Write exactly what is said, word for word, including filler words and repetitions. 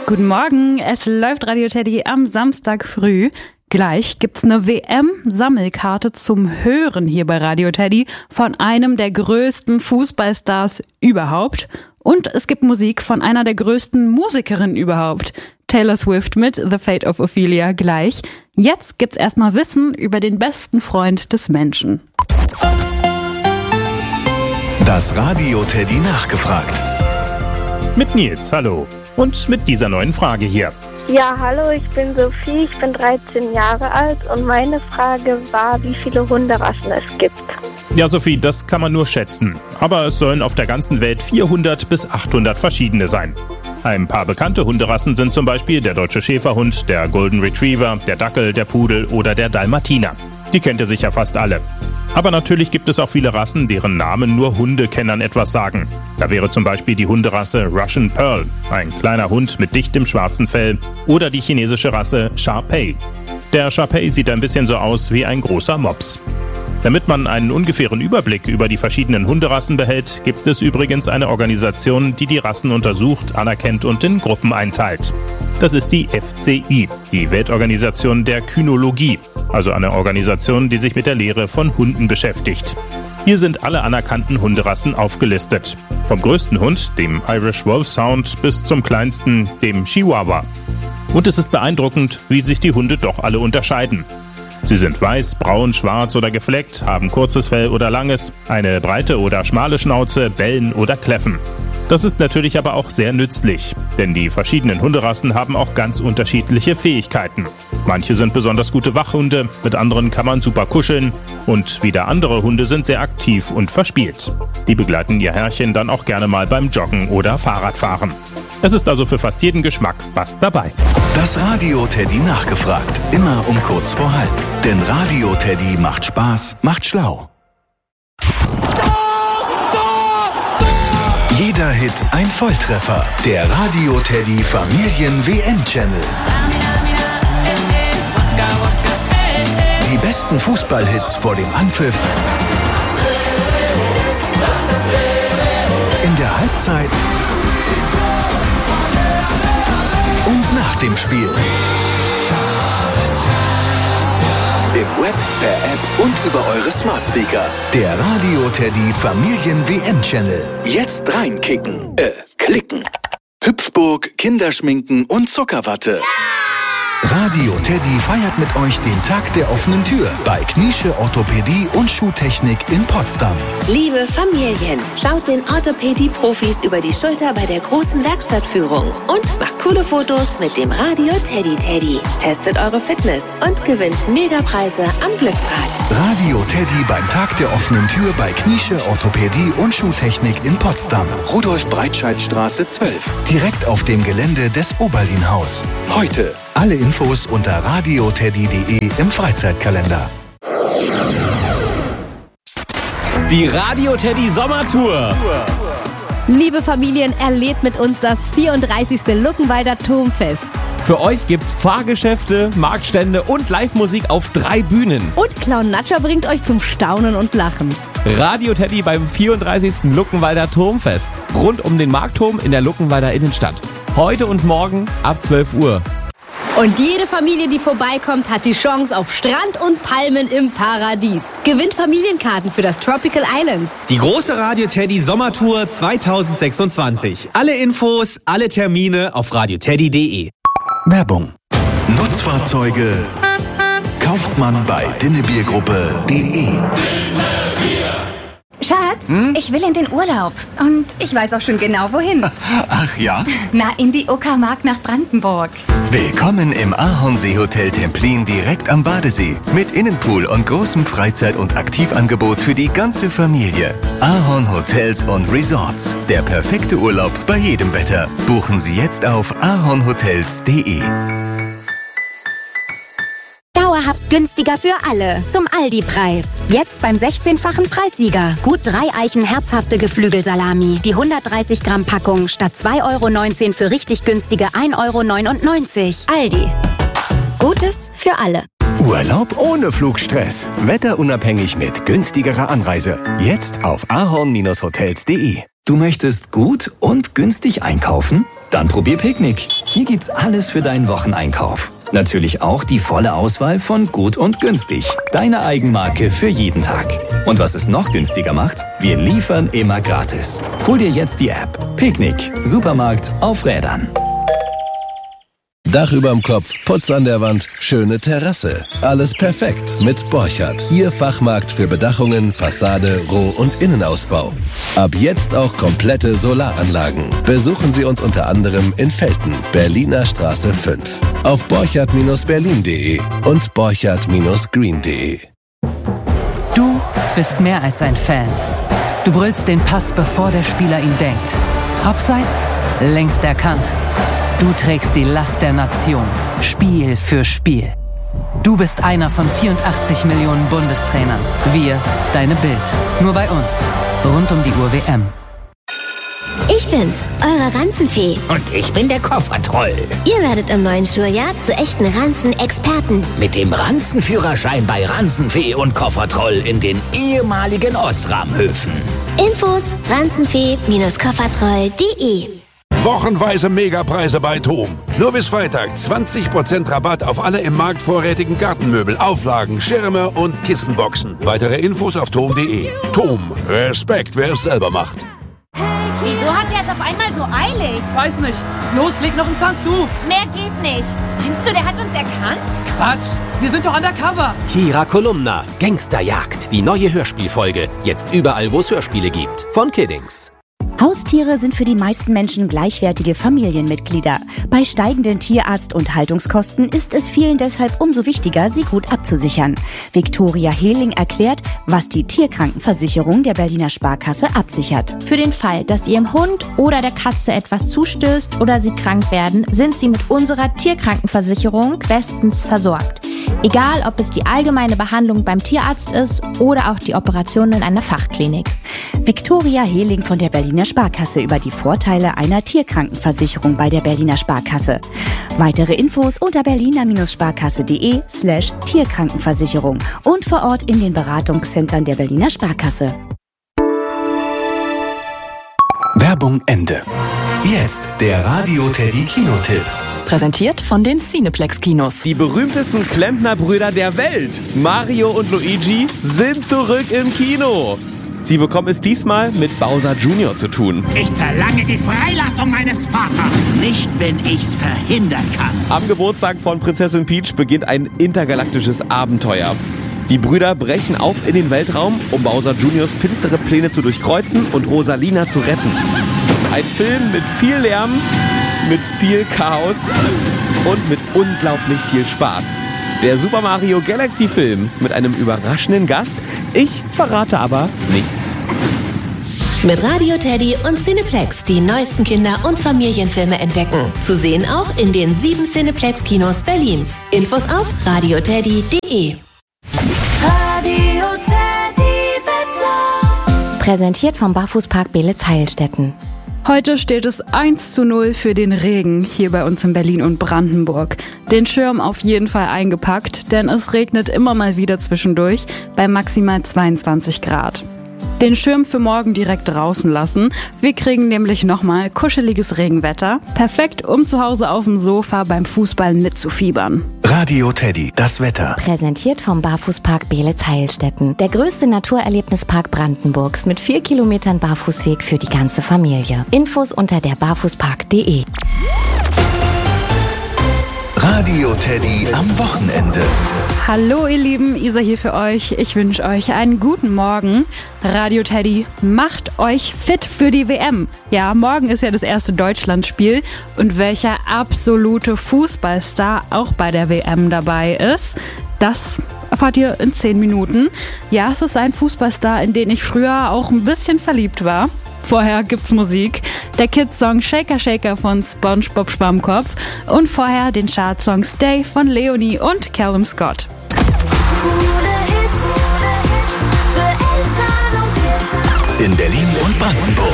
Guten Morgen, es läuft Radio Teddy am Samstag früh. Gleich gibt's eine W M-Sammelkarte zum Hören hier bei Radio Teddy von einem der größten Fußballstars überhaupt. Und es gibt Musik von einer der größten Musikerinnen überhaupt, Taylor Swift mit The Fate of Ophelia gleich. Jetzt gibt's erstmal Wissen über den besten Freund des Menschen. Das Radio Teddy nachgefragt. Mit Nils, hallo. Und mit dieser neuen Frage hier. Ja, hallo, ich bin Sophie, ich bin dreizehn Jahre alt und meine Frage war, wie viele Hunderassen es gibt. Ja, Sophie, das kann man nur schätzen. Aber es sollen auf der ganzen Welt vierhundert bis achthundert verschiedene sein. Ein paar bekannte Hunderassen sind zum Beispiel der deutsche Schäferhund, der Golden Retriever, der Dackel, der Pudel oder der Dalmatiner. Die kennt ihr sicher fast alle. Aber natürlich gibt es auch viele Rassen, deren Namen nur Hundekennern etwas sagen. Da wäre zum Beispiel die Hunderasse Russian Pearl, ein kleiner Hund mit dichtem schwarzen Fell, oder die chinesische Rasse Shar-Pei. Der Shar-Pei sieht ein bisschen so aus wie ein großer Mops. Damit man einen ungefähren Überblick über die verschiedenen Hunderassen behält, gibt es übrigens eine Organisation, die die Rassen untersucht, anerkennt und in Gruppen einteilt. Das ist die F C I, die Weltorganisation der Kynologie, also eine Organisation, die sich mit der Lehre von Hunden beschäftigt. Hier sind alle anerkannten Hunderassen aufgelistet. Vom größten Hund, dem Irish Wolfhound, bis zum kleinsten, dem Chihuahua. Und es ist beeindruckend, wie sich die Hunde doch alle unterscheiden. Sie sind weiß, braun, schwarz oder gefleckt, haben kurzes Fell oder langes, eine breite oder schmale Schnauze, bellen oder kläffen. Das ist natürlich aber auch sehr nützlich, denn die verschiedenen Hunderassen haben auch ganz unterschiedliche Fähigkeiten. Manche sind besonders gute Wachhunde, mit anderen kann man super kuscheln und wieder andere Hunde sind sehr aktiv und verspielt. Die begleiten ihr Herrchen dann auch gerne mal beim Joggen oder Fahrradfahren. Es ist also für fast jeden Geschmack was dabei. Das Radio Teddy nachgefragt, immer um kurz vor halb. Denn Radio Teddy macht Spaß, macht schlau. Jeder Hit ein Volltreffer. Der Radio Teddy Familien-W M-Channel. Die besten Fußballhits vor dem Anpfiff. In der Halbzeit. Und nach dem Spiel. Im Web, per App und über eure Smart Speaker. Der Radio Teddy Familien-W M-Channel. Jetzt reinkicken. Äh, klicken. Hüpfburg, Kinderschminken und Zuckerwatte. Ja! Radio Teddy feiert mit euch den Tag der offenen Tür bei Kniesche Orthopädie und Schuhtechnik in Potsdam. Liebe Familien, schaut den Orthopädie-Profis über die Schulter bei der großen Werkstattführung und macht coole Fotos mit dem Radio Teddy Teddy. Testet eure Fitness und gewinnt Megapreise am Glücksrad. Radio Teddy beim Tag der offenen Tür bei Kniesche Orthopädie und Schuhtechnik in Potsdam. Rudolf-Breitscheid-Straße zwölf, direkt auf dem Gelände des Oberlin-Haus. Heute alle Infos unter radioteddy punkt de im Freizeitkalender. Die Radio Teddy Sommertour. Liebe Familien, erlebt mit uns das vierunddreißigste Luckenwalder Turmfest. Für euch gibt's Fahrgeschäfte, Marktstände und Live-Musik auf drei Bühnen. Und Clown Natscha bringt euch zum Staunen und Lachen. Radio Teddy beim vierunddreißigsten Luckenwalder Turmfest. Rund um den Marktturm in der Luckenwalder Innenstadt. Heute und morgen ab zwölf Uhr. Und jede Familie, die vorbeikommt, hat die Chance auf Strand und Palmen im Paradies. Gewinnt Familienkarten für das Tropical Islands. Die große Radio Teddy Sommertour zweitausendsechsundzwanzig. Alle Infos, alle Termine auf radioteddy punkt de. Werbung. Nutzfahrzeuge kauft man bei dinnebiergruppe punkt de. Schatz, hm? Ich will in den Urlaub. Und ich weiß auch schon genau, wohin. Ach ja? Na, in die Uckermark nach Brandenburg. Willkommen im Ahornsee-Hotel Templin direkt am Badesee. Mit Innenpool und großem Freizeit- und Aktivangebot für die ganze Familie. Ahorn Hotels und Resorts. Der perfekte Urlaub bei jedem Wetter. Buchen Sie jetzt auf ahornhotels punkt de. Dauerhaft günstiger für alle. Zum Aldi-Preis. Jetzt beim sechzehnfachen Preissieger. Gut drei Eichen herzhafte Geflügelsalami. Die hundertdreißig Gramm Packung statt zwei Euro neunzehn für richtig günstige ein Euro neunundneunzig. Aldi. Gutes für alle. Urlaub ohne Flugstress. Wetterunabhängig mit günstigerer Anreise. Jetzt auf ahorn Bindestrich hotels punkt de. Du möchtest gut und günstig einkaufen? Dann probier Picknick. Hier gibt's alles für deinen Wocheneinkauf. Natürlich auch die volle Auswahl von Gut und Günstig. Deine Eigenmarke für jeden Tag. Und was es noch günstiger macht? Wir liefern immer gratis. Hol dir jetzt die App. Picknick. Supermarkt auf Rädern. Dach überm Kopf, Putz an der Wand, schöne Terrasse. Alles perfekt mit Borchardt. Ihr Fachmarkt für Bedachungen, Fassade, Roh- und Innenausbau. Ab jetzt auch komplette Solaranlagen. Besuchen Sie uns unter anderem in Velten, Berliner Straße fünf. Auf borchardt Bindestrich berlin punkt de und borchardt Bindestrich green punkt de. Du bist mehr als ein Fan. Du brüllst den Pass, bevor der Spieler ihn denkt. Abseits, längst erkannt. Du trägst die Last der Nation, Spiel für Spiel. Du bist einer von vierundachtzig Millionen Bundestrainern. Wir, deine Bild. Nur bei uns. Rund um die Uhr W M. Ich bin's, eure Ranzenfee. Und ich bin der Koffertroll. Ihr werdet im neuen Schuljahr zu echten Ranzen-Experten. Mit dem Ranzenführerschein bei Ranzenfee und Koffertroll in den ehemaligen Osram-Höfen. Infos ranzenfee Bindestrich koffertroll punkt de. Wochenweise Megapreise bei TOM. Nur bis Freitag zwanzig Prozent Rabatt auf alle im Markt vorrätigen Gartenmöbel, Auflagen, Schirme und Kissenboxen. Weitere Infos auf tom punkt de. TOM. Respekt, wer es selber macht. Wieso hat er es auf einmal so eilig? Weiß nicht. Los, leg noch einen Zahn zu. Mehr geht nicht. Meinst du, der hat uns erkannt? Quatsch. Wir sind doch undercover. Kira Kolumna. Gangsterjagd. Die neue Hörspielfolge. Jetzt überall, wo es Hörspiele gibt. Von Kiddings. Haustiere sind für die meisten Menschen gleichwertige Familienmitglieder. Bei steigenden Tierarzt- und Haltungskosten ist es vielen deshalb umso wichtiger, sie gut abzusichern. Viktoria Hehling erklärt, was die Tierkrankenversicherung der Berliner Sparkasse absichert. Für den Fall, dass Ihrem Hund oder der Katze etwas zustößt oder Sie krank werden, sind Sie mit unserer Tierkrankenversicherung bestens versorgt. Egal, ob es die allgemeine Behandlung beim Tierarzt ist oder auch die Operation in einer Fachklinik. Viktoria Hehling von der Berliner Sparkasse über die Vorteile einer Tierkrankenversicherung bei der Berliner Sparkasse. Weitere Infos unter berliner-sparkasse.de slash Tierkrankenversicherung und vor Ort in den Beratungszentren der Berliner Sparkasse. Werbung Ende. Jetzt der Radio Teddy Kinotipp. Präsentiert von den Cineplex-Kinos. Die berühmtesten Klempnerbrüder der Welt, Mario und Luigi, sind zurück im Kino. Sie bekommen es diesmal mit Bowser Junior zu tun. Ich verlange die Freilassung meines Vaters. Nicht, wenn ich's verhindern kann. Am Geburtstag von Prinzessin Peach beginnt ein intergalaktisches Abenteuer. Die Brüder brechen auf in den Weltraum, um Bowser Juniors finstere Pläne zu durchkreuzen und Rosalina zu retten. Ein Film mit viel Lärm, mit viel Chaos und mit unglaublich viel Spaß. Der Super Mario Galaxy Film mit einem überraschenden Gast. Ich verrate aber nichts. Mit Radio Teddy und Cineplex die neuesten Kinder- und Familienfilme entdecken. Zu sehen auch in den sieben Cineplex-Kinos Berlins. Infos auf radio teddy punkt de. Radio Teddy Wetter. Präsentiert vom Barfußpark Beelitz-Heilstätten. Heute steht es eins zu null für den Regen hier bei uns in Berlin und Brandenburg. Den Schirm auf jeden Fall eingepackt, denn es regnet immer mal wieder zwischendurch bei maximal zweiundzwanzig Grad. Den Schirm für morgen direkt draußen lassen. Wir kriegen nämlich nochmal kuscheliges Regenwetter. Perfekt, um zu Hause auf dem Sofa beim Fußball mitzufiebern. Radio Teddy, das Wetter. Präsentiert vom Barfußpark Beelitz-Heilstätten. Der größte Naturerlebnispark Brandenburgs mit vier Kilometern Barfußweg für die ganze Familie. Infos unter der barfußpark punkt de. Radio Teddy am Wochenende. Hallo ihr Lieben, Isa hier für euch. Ich wünsche euch einen guten Morgen. Radio Teddy macht euch fit für die W M. Ja, morgen ist ja das erste Deutschlandspiel und welcher absolute Fußballstar auch bei der W M dabei ist, das erfahrt ihr in zehn Minuten. Ja, es ist ein Fußballstar, in den ich früher auch ein bisschen verliebt war. Vorher gibt's Musik, der Kids-Song Shaker Shaker von SpongeBob Schwammkopf und vorher den Chartsong Stay von Leonie und Callum Scott. In Berlin und Brandenburg.